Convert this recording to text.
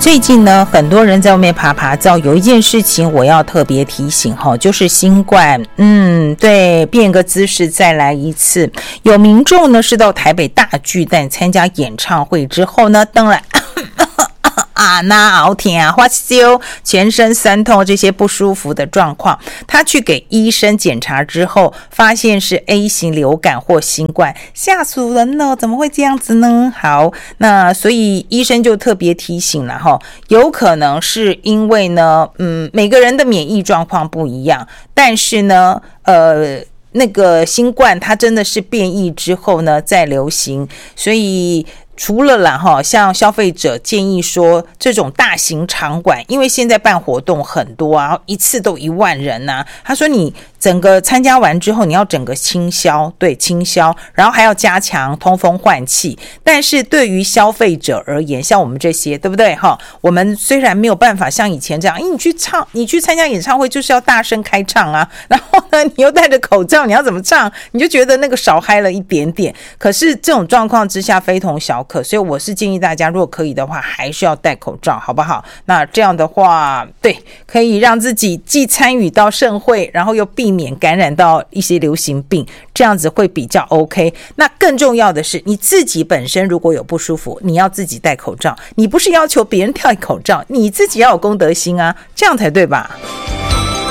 最近呢，很多人在外面爬爬照，有一件事情我要特别提醒哈，就是新冠，对，变个姿势再来一次。有民众呢是到台北大巨蛋参加演唱会之后呢，当然那熬天啊，发烧、全身酸痛这些不舒服的状况，他去给医生检查之后，发现是 A 型流感或新冠，吓死人了！怎么会这样子呢？好，那所以医生就特别提醒了哈，有可能是因为呢，每个人的免疫状况不一样，但是呢，那个新冠它真的是变异之后呢再流行，所以除了啦像消费者建议说这种大型场馆，因为现在办活动很多啊，一次都1万人啊，他说你整个参加完之后你要整个清消，对，清消，然后还要加强通风换气。但是对于消费者而言，像我们这些对不对我们虽然没有办法像以前这样，你去参加演唱会就是要大声开唱啊，然后呢你又戴着口罩，你要怎么唱，你就觉得那个少嗨了一点点。可是这种状况之下非同小可，所以我是建议大家如果可以的话还是要戴口罩，好不好？那这样的话，对，可以让自己既参与到盛会，然后又避免感染到一些流行病，这样子会比较 OK。 那更重要的是你自己本身如果有不舒服，你要自己戴口罩，你不是要求别人戴口罩，你自己要有公德心啊，这样才对吧？